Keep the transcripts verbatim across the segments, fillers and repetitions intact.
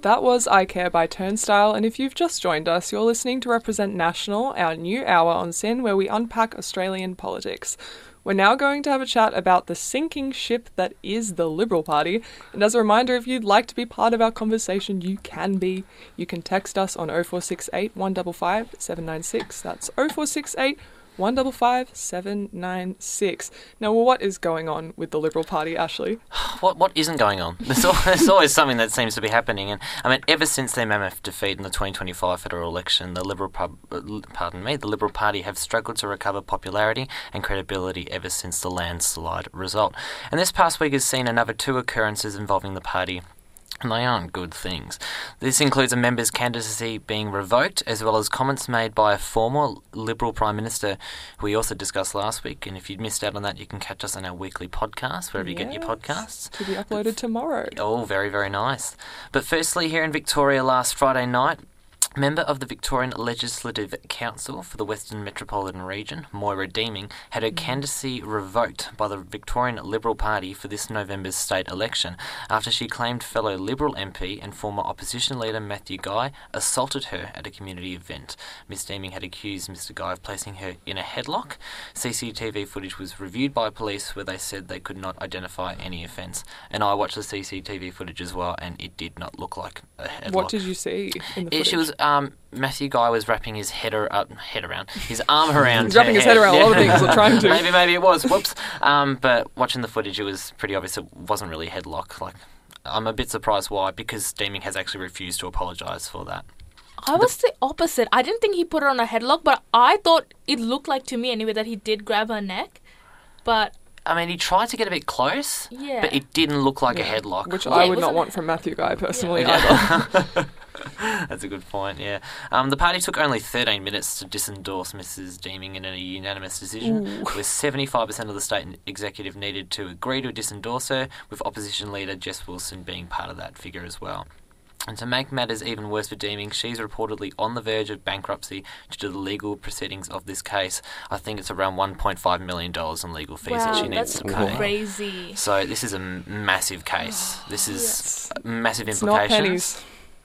That was I Care by Turnstile, and if you've just joined us, you're listening to Represent National, our new hour on S Y N where we unpack Australian politics. We're now going to have a chat about the sinking ship that is the Liberal Party, and as a reminder, if you'd like to be part of our conversation, you can be. You can text us on oh four six eight, one five five, seven nine six. That's oh four six eight, one five five, seven nine six. Now, well, what is going on with the Liberal Party, Ashley? What what isn't going on? There's, al- there's always something that seems to be happening, and I mean, ever since their mammoth defeat in the twenty twenty-five federal election, the Liberal, pub, uh, pardon me, the Liberal Party have struggled to recover popularity and credibility ever since the landslide result. And this past week has seen another two occurrences involving the party. And they aren't good things. This includes a member's candidacy being revoked, as well as comments made by a former Liberal Prime Minister, who we also discussed last week. And if you'd missed out on that, you can catch us on our weekly podcast, wherever yes, you get your podcasts. To be uploaded tomorrow. Oh, very, very nice. But firstly, here in Victoria last Friday night, member of the Victorian Legislative Council for the Western Metropolitan Region, Moira Deeming, had her candidacy revoked by the Victorian Liberal Party for this November's state election after she claimed fellow Liberal M P and former opposition leader Matthew Guy assaulted her at a community event. Miss Deeming had accused Mister Guy of placing her in a headlock. C C T V footage was reviewed by police where they said they could not identify any offence. And I watched the C C T V footage as well, and it did not look like a headlock. What did you see in the footage? It, she was Um, Matthew Guy was wrapping his head, ar- uh, head around, his arm around He's wrapping her his head around yeah. a lot of things, or trying to. maybe, maybe it was, whoops. Um, but watching the footage, it was pretty obvious it wasn't really a headlock. Like, I'm a bit surprised why, because Deeming has actually refused to apologise for that. I was the opposite. I didn't think he put her on a headlock, but I thought it looked like to me anyway that he did grab her neck. But I mean, he tried to get a bit close, yeah. but it didn't look like yeah. a headlock. Which Yeah, I it would not wasn't- want from Matthew Guy personally Yeah. either. That's a good point, yeah. Um, the party took only thirteen minutes to disendorse Missus Deeming in a unanimous decision, Ooh. where seventy-five percent of the state executive needed to agree to disendorse her, with opposition leader Jess Wilson being part of that figure as well. And to make matters even worse for Deeming, she's reportedly on the verge of bankruptcy due to the legal proceedings of this case. I think it's around one point five million dollars in legal fees wow, that she needs that's to pay. crazy. So this is a massive case. This is Yes. massive It's not implications. pennies.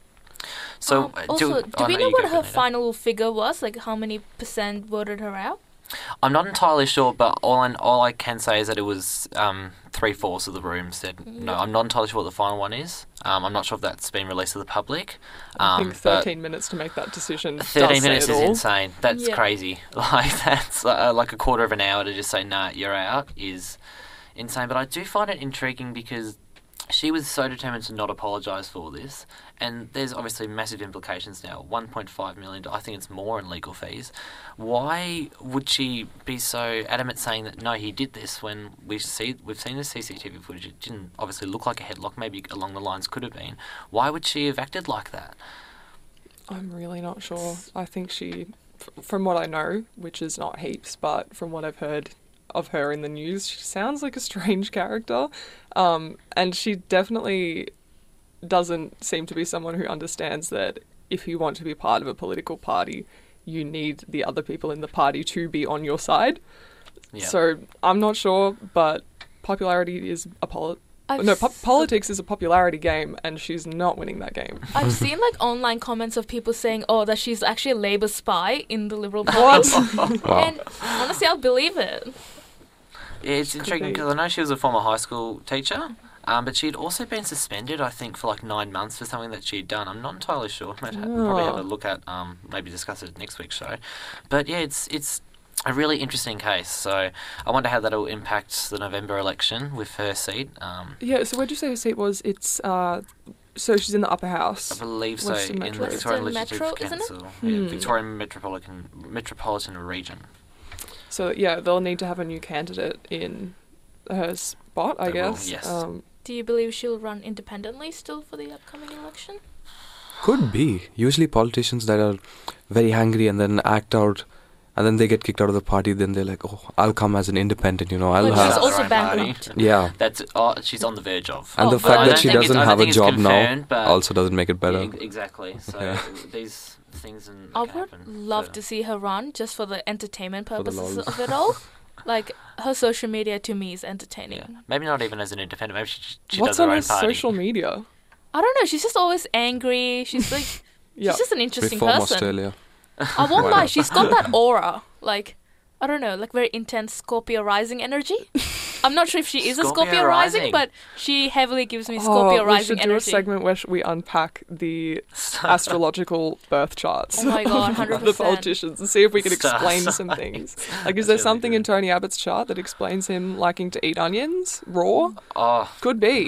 So Um, uh, also, do, oh, we no, know you what go, her Benita. final figure was? Like, how many percent voted her out? I'm not entirely sure, but all I, all I can say is that it was um, three-fourths of the room said no. I'm not entirely sure what the final one is. Um, I'm not sure if that's been released to the public. Um, I think but thirteen minutes to make that decision. thirteen does say minutes it is all. insane. That's Yeah. crazy. Like, that's uh, like a quarter of an hour to just say, nah, you're out, is insane. But I do find it intriguing because she was so determined to not apologise for this, and there's obviously massive implications now. one point five million dollars, I think it's more in legal fees. Why would she be so adamant saying that, no, he did this, when we see, we've seen the C C T V footage, it didn't obviously look like a headlock, maybe along the lines could have been. Why would she have acted like that? I'm really not sure. I think she, f- from what I know, which is not heaps, but from what I've heard of her in the news, she sounds like a strange character. Um, and she definitely doesn't seem to be someone who understands that if you want to be part of a political party, you need the other people in the party to be on your side. Yeah. So I'm not sure, but popularity is a poli- I've no, po- s- politics is a popularity game, and she's not winning that game. I've seen like online comments of people saying, "Oh, that she's actually a Labour spy in the Liberal Party." What? Wow. And honestly, I'll believe it. Yeah, it's Could intriguing be. because I know she was a former high school teacher, um, but she'd also been suspended, I think, for like nine months for something that she'd done. I'm not entirely sure. Might ha- probably have a Oh. look at, um, maybe discuss it next week's show. But yeah, it's it's a really interesting case. So I wonder how that'll impact the November election with her seat. Um, Yeah, so where'd you say her seat was? It's, uh, so she's in the upper I house. believe so Western in Metro. the Victorian Western Legislative Metro, isn't it? Council, yeah, Hmm. Victorian Metropolitan Metropolitan Region. So, yeah, they'll need to have a new candidate in her spot, I They will, guess. yes. Um, Do you believe she'll run independently still for the upcoming election? Could be. Usually politicians that are very angry and then act out, and then they get kicked out of the party, then they're like, oh, I'll come as an independent, you know, I'll But have... she's Her also own party. bankrupt. Yeah. That's oh, she's on the verge of. And Oh, the but fact I that don't she think it's- doesn't I don't have a think it's job now confirmed, but- also doesn't make it better. Yeah, exactly. So Yeah. these things and I can would happen. love So- to see her run just for the entertainment For the purposes lols. of it all. Like, her social media to me is entertaining. Yeah. Maybe not even as an independent. Maybe she, she what's does her on own her party. social media? I don't know. She's just always angry. She's like, Yeah. she's just an interesting Reform person. Australia. I won't Why lie. not? She's got that aura, like I don't know, like very intense Scorpio rising energy. I'm not sure if she is a Scorpio Scorpio rising, rising. but she heavily gives me Scorpio oh, we rising should do energy. a segment where sh- we unpack the astrological birth charts Oh my god, one hundred of the percent. politicians and see if we can Star explain some signs. things. Like, is That's there really something in good. Tony Abbott's chart that explains him liking to eat onions raw? Oh, Could be.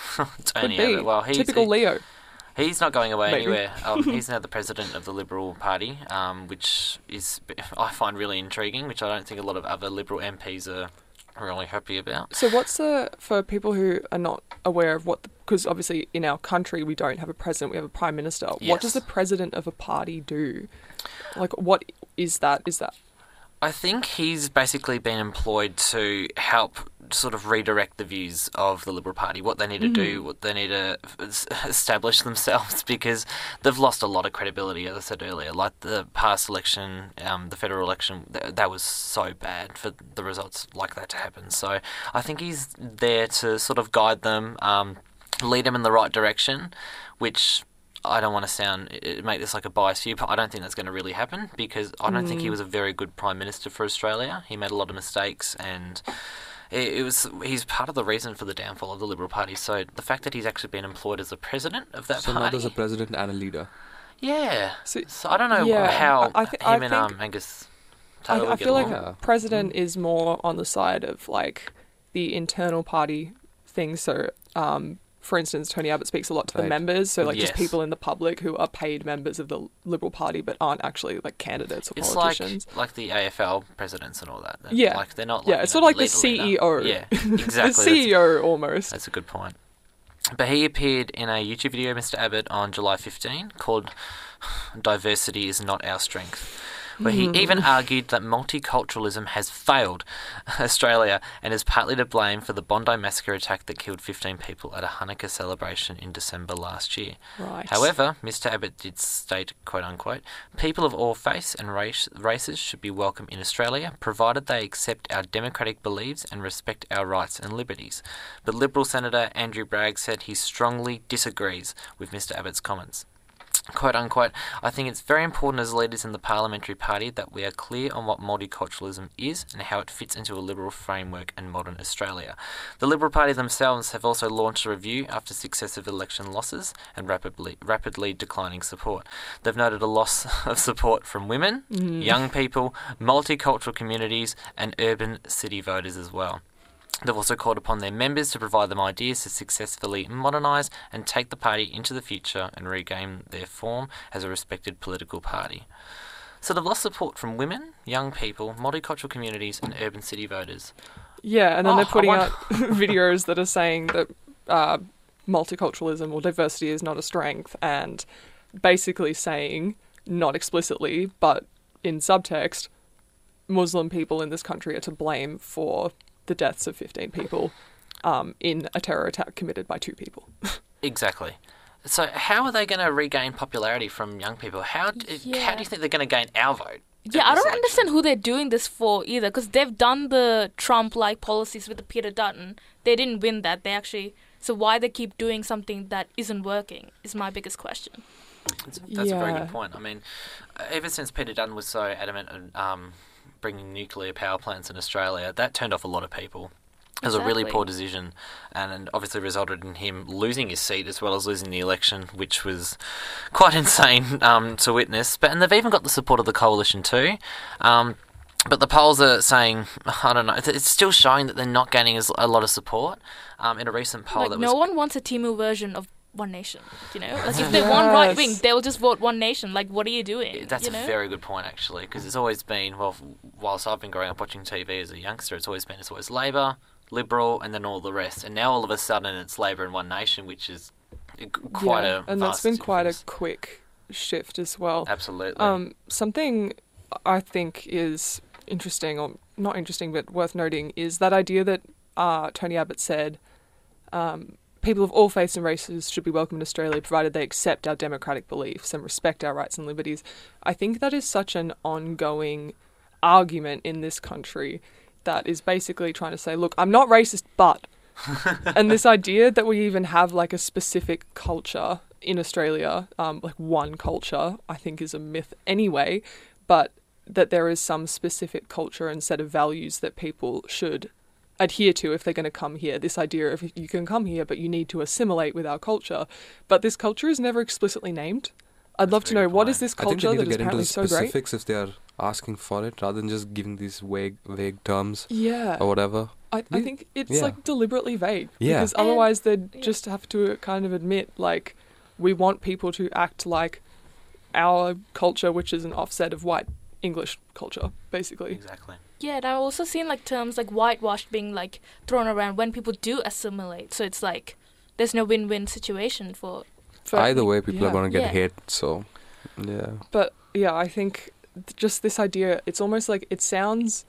Tony Could be. Abbott. Well, he's, Typical he- Leo. He's not going away Maybe. anywhere. Um, he's now the president of the Liberal Party, um, which is I find really intriguing, which I don't think a lot of other Liberal M Ps are really happy about. So what's the, for people who are not aware of what, because obviously in our country we don't have a president, we have a prime minister. What Yes. does the president of a party do? Like, what is that? Is that? I think he's basically been employed to help sort of redirect the views of the Liberal Party, what they need to do, what they need to s- establish themselves, because they've lost a lot of credibility, as I said earlier. Like the past election, um, the federal election, th- that was so bad for the results like that to happen. So I think he's there to sort of guide them, um, lead them in the right direction, which... I don't want to sound it- make this like a biased view, but I don't think that's going to really happen because I don't think he was a very good prime minister for Australia. He made a lot of mistakes, and it, it was he's part of the reason for the downfall of the Liberal Party. So the fact that he's actually been employed as the president of that So now party, there's a president and a leader. yeah. So- So, I don't know Yeah, how I- I thi- I him and think- um, Angus I, Taylor I would get feel like along. Yeah. president is more on the side of like the internal party things. So, um, for instance, Tony Abbott speaks a lot to the Right. members, so like Yes. just people in the public who are paid members of the Liberal Party but aren't actually like candidates or It's like politicians. like the A F L presidents and all that. They're- Yeah. like they're not. Like, Yeah, you it's know, sort of like the leader, C E O. leader. Yeah, the exactly. C E O almost. That's a good point. But he appeared in a YouTube video, Mister Abbott, on July fifteenth called Diversity is Not Our Strength, where he even argued that multiculturalism has failed Australia and is partly to blame for the Bondi massacre attack that killed fifteen people at a Hanukkah celebration in December last year. Right. However, Mister Abbott did state, quote unquote, people of all faiths and race, races should be welcome in Australia, provided they accept our democratic beliefs and respect our rights and liberties. But Liberal Senator Andrew Bragg said he strongly disagrees with Mister Abbott's comments. Quote unquote, I think it's very important as leaders in the parliamentary party that we are clear on what multiculturalism is and how it fits into a liberal framework and modern Australia. The Liberal Party themselves have also launched a review after successive election losses and rapidly rapidly declining support. They've noted a loss of support from women, young people, multicultural communities and urban city voters as well. They've also called upon their members to provide them ideas to successfully modernise and take the party into the future and regain their form as a respected political party. So they've lost support from women, young people, multicultural communities and urban city voters. Yeah, and then Oh, they're I putting wonder- out videos that are saying that uh, multiculturalism or diversity is not a strength, and basically saying, not explicitly, but in subtext, Muslim people in this country are to blame for the deaths of fifteen people um, in a terror attack committed by two people. Exactly. So how are they going to regain popularity from young people? How, d how Yeah. do you think they're going to gain our vote? Yeah, I don't understand who they're doing this for either, because they've done the Trump-like policies with the Peter Dutton. They didn't win that. They actually... So why they keep doing something that isn't working is my biggest question. That's, that's a very Yeah. good point. I mean, uh, ever since Peter Dutton was so adamant on um, bringing nuclear power plants in Australia, that turned off a lot of people. It was a really Exactly. poor decision, and, and obviously resulted in him losing his seat as well as losing the election, which was quite insane um, to witness. But and they've even got the support of the coalition too. Um, but the polls are saying, I don't know, it's- it's still showing that they're not gaining as, a lot of support. Um, in a recent poll, Like, that no was one wants a Timu version of One Nation, you know? Like, if they want right wing, Yes. they'll just vote One Nation. Like, what are you doing? That's you know? a very good point, actually, because it's always been, well, whilst I've been growing up watching T V as a youngster, it's always been, it's always Labor, Liberal, and then all the rest. And now all of a sudden it's Labor and One Nation, which is g- quite yeah, a and that's vast been quite a difference. quick shift as well. Absolutely. Um, something I think is interesting, or not interesting, but worth noting, is that idea that uh, Tony Abbott said um, people of all faiths and races should be welcome in Australia, provided they accept our democratic beliefs and respect our rights and liberties. I think that is such an ongoing argument in this country that is basically trying to say, look, I'm not racist, but And this idea that we even have like a specific culture in Australia, um, like one culture, I think is a myth anyway, but that there is some specific culture and set of values that people should adhere to if they're going to come here. This idea of you can come here, but you need to assimilate with our culture. But this culture is never explicitly named. I'd That's love to very know good what point. is this I think they culture need that to is get into apparently the so great. specifics if they are asking for it, rather than just giving these vague, vague terms Yeah. or whatever. I, I We- think it's yeah. like deliberately vague Yeah. because And- otherwise they'd yeah. just have to kind of admit like we want people to act like our culture, which is an offset of white English culture, basically. Exactly. Yeah, and I've also seen like terms like whitewashed being like thrown around when people do assimilate. So it's like there's no win-win situation for. For- Either way, people yeah. are going to get Yeah. hit. So, yeah. But yeah, I think th- just this idea, it's almost like it sounds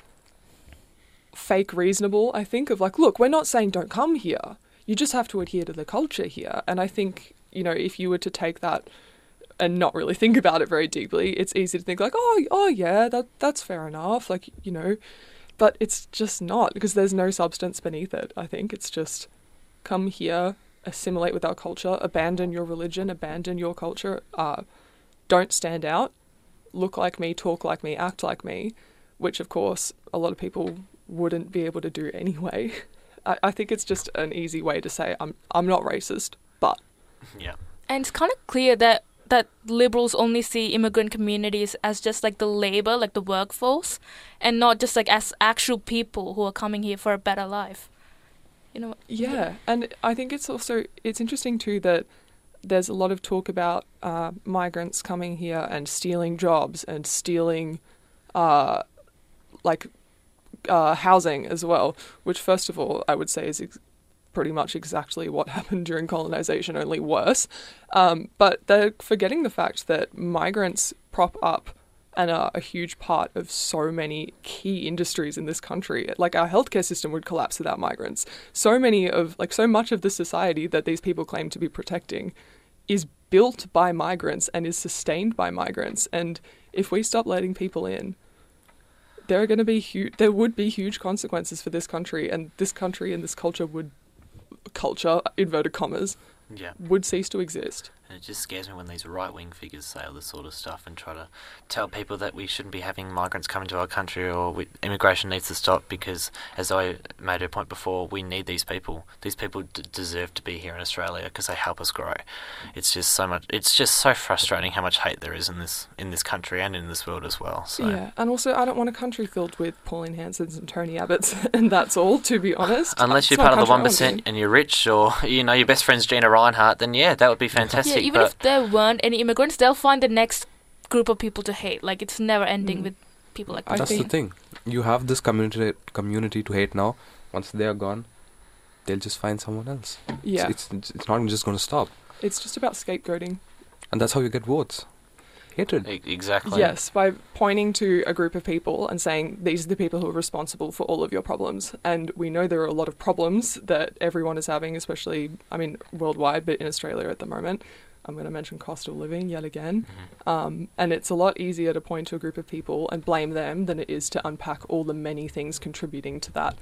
fake reasonable, I think, of like, look, we're not saying don't come here. You just have to adhere to the culture here. And I think, you know, if you were to take that and not really think about it very deeply, it's easy to think like, oh, oh yeah, that that's fair enough. Like, you know, but it's just not because there's no substance beneath it. I think it's just come here, assimilate with our culture, abandon your religion, abandon your culture, uh, don't stand out, look like me, talk like me, act like me, which of course a lot of people wouldn't be able to do anyway. I, I think it's just an easy way to say I'm I'm not racist, but Yeah. And it's kind of clear that that liberals only see immigrant communities as just like the labor, like the workforce, and not just like as actual people who are coming here for a better life. You know? yeah. And I think it's also it's interesting too that there's a lot of talk about uh, migrants coming here and stealing jobs and stealing uh, like uh, housing as well, which first of all I would say is ex- pretty much exactly what happened during colonization, only worse. Um, but they're forgetting the fact that migrants prop up and are a huge part of so many key industries in this country. Like our healthcare system would collapse without migrants. So many of, like so much of the society that these people claim to be protecting is built by migrants and is sustained by migrants. And if we stop letting people in, there are going to be huge, there would be huge consequences for this country, and this country and this culture would, culture, inverted commas, Yeah. would cease to exist. And it just scares me when these right-wing figures say all this sort of stuff and try to tell people that we shouldn't be having migrants come into our country or we, immigration needs to stop because, as I made a point before, we need these people. These people d- deserve to be here in Australia because they help us grow. It's just so much. It's just so frustrating how much hate there is in this in this country and in this world as well. So Yeah, and also I don't want a country filled with Pauline Hansons and Tony Abbotts, and that's all, to be honest. unless you're It's not part of the a one country I want percent and you're rich, or you know your best friend's Gina Reinhardt, then yeah, that would be fantastic. Yeah, even but if there weren't any immigrants, they'll find the next group of people to hate. Like it's never ending Mm. with people like I that. That's think- the thing. You have this community community to hate now. Once they're gone, they'll just find someone else. to- Yeah, It's, it's, it's not just going to stop. it's just about scapegoating. And that's how you get votes. Hatred. E- exactly. Yes, by pointing to a group of people and saying these are the people who are responsible for all of your problems. And we know there are a lot of problems that everyone is having, especially, I mean, worldwide, but in Australia at the moment. I'm going to mention cost of living yet again. Mhm. Um, and it's a lot easier to point to a group of people and blame them than it is to unpack all the many things contributing to that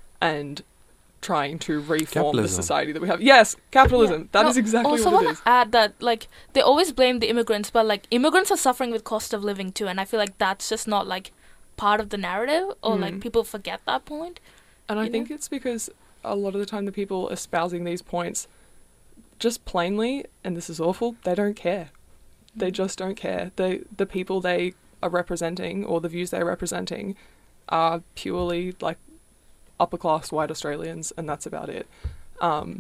and trying to reform the Capitalism. society that we have. Yes, capitalism. That No, is exactly also what it want is. to add that like they always blame the immigrants, but like immigrants are suffering with cost of living too, and I feel like that's just not like part of the narrative, or like Mm. people forget that point. And I you think know? it's because a lot of the time the people espousing these points just plainly, and this is awful, they don't care. They just don't care. The the people they are representing or the views they're representing are purely like upper class white Australians, and that's about it. Um,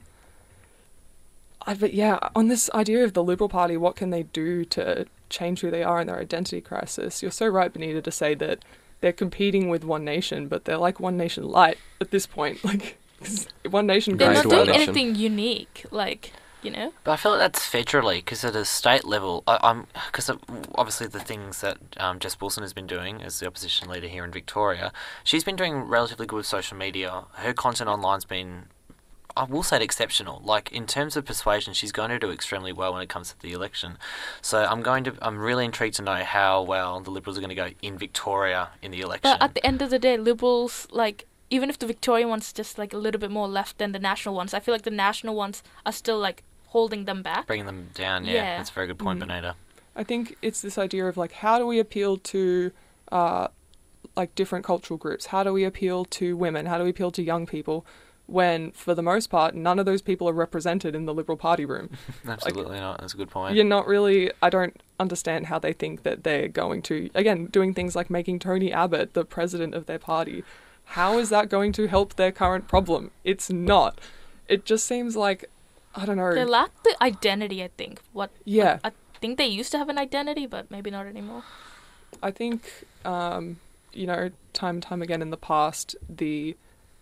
I, but yeah, on this idea of the Liberal Party, what can they do to change who they are in their identity crisis? You're so right, Benita, to say that they're competing with One Nation, but they're like One Nation light at this point. Like, 'cause One Nation They're Right goes not to to doing One Nation. anything unique, like you know. But I feel like that's federally, because at a state level, I, I'm because obviously the things that um, Jess Wilson has been doing as the opposition leader here in Victoria, she's been doing relatively good with social media. Her content online's been, I will say, exceptional. Like in terms of persuasion, she's going to do extremely well when it comes to the election. So I'm going to, I'm really intrigued to know how well the Liberals are going to go in Victoria in the election. But at the end of the day, liberals like even if the Victorian ones just like a little bit more left than the national ones, I feel like the national ones are still like holding them back. Bringing them down, yeah. Yeah. That's a very good point, Mm. Benita. I think it's this idea of like, how do we appeal to uh, like different cultural groups? How do we appeal to women? How do we appeal to young people? When, for the most part, none of those people are represented in the Liberal Party room. Absolutely not. That's a good point. You're not really, I don't understand how they think that they're going to, again, doing things like making Tony Abbott the president of their party. How is that going to help their current problem? It's not. It just seems like, I don't know. They lack the identity, I think. What? Yeah. I think they used to have an identity, but maybe not anymore. I think, um, you know, time and time again in the past, the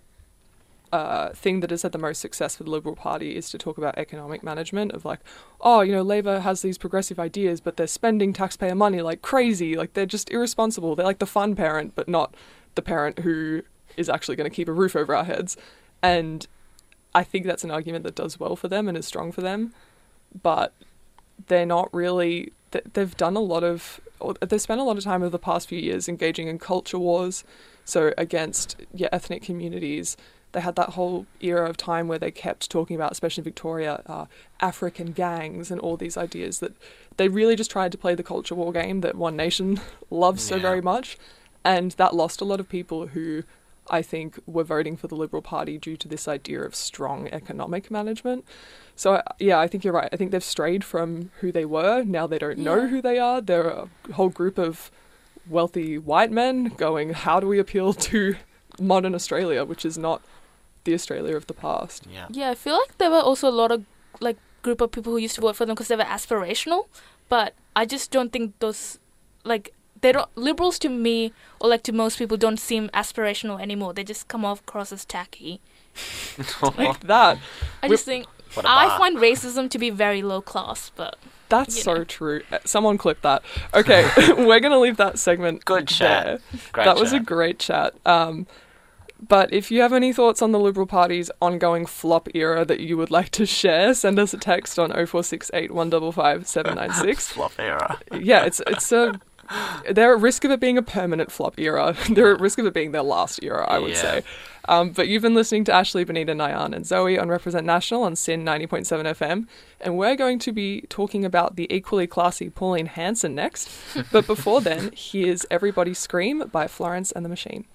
uh, thing that has had the most success for the Liberal Party is to talk about economic management of like, oh, you know, Labor has these progressive ideas, but they're spending taxpayer money like crazy. Like, they're just irresponsible. They're like the fun parent, but not the parent who is actually going to keep a roof over our heads. And I think that's an argument that does well for them and is strong for them. But they're not really... They've done a lot of... They've spent a lot of time over the past few years engaging in culture wars. So against yeah, ethnic communities... They had that whole era of time where they kept talking about, especially in Victoria, uh, African gangs and all these ideas that they really just tried to play the culture war game that One Nation loves so Yeah. very much. And that lost a lot of people who I think were voting for the Liberal Party due to this idea of strong economic management. So, yeah, I think you're right. I think they've strayed from who they were. Now they don't know Yeah. who they are. They're a whole group of wealthy white men going, how do we appeal to modern Australia, which is not the Australia of the past. Yeah. Yeah, I feel like there were also a lot of like group of people who used to vote for them because they were aspirational, but I just don't think those like they don't liberals to me or like to most people don't seem aspirational anymore. They just come off across as tacky. Like that. I just think What a I bar. find racism to be very low class, but That's you so know. true. Uh, Someone clip that. Okay, we're going to leave that segment Good chat. there. Great that was a chat. great chat. Um, but if you have any thoughts on the Liberal Party's ongoing flop era that you would like to share, send us a text on oh four six eight, one five five, seven nine six. Flop era. Yeah, it's it's a... They're at risk of it being a permanent flop era. They're at risk of it being their last era, I would Yeah. say. Um, but you've been listening to Ashley, Benita, Nayan, and Zoe on Represent National on S I N ninety point seven F M. And we're going to be talking about the equally classy Pauline Hanson next. But before then, here's Everybody Scream by Florence and the Machine.